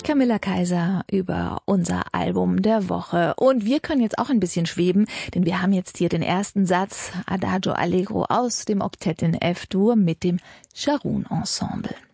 Camilla Kaiser über unser Album der Woche. Und wir können jetzt auch ein bisschen schweben, denn wir haben jetzt hier den ersten Satz Adagio Allegro aus dem Oktett in F-Dur mit dem Sharoun Ensemble.